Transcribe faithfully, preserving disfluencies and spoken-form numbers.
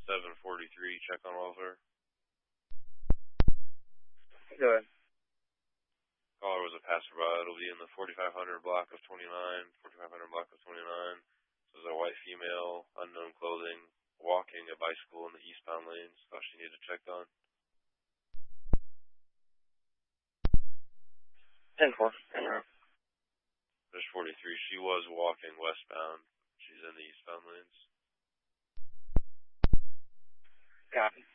seven forty-three, check on welfare. Go ahead. Caller was a passerby. It'll be in the forty-five hundred block of twenty-nine, forty-five hundred block of twenty-nine. This is a white female, unknown clothing, walking a bicycle in the eastbound lanes. Thought she needed checked on. ten four. There's forty-three. She was walking westbound. She's in the eastbound lanes. Copy.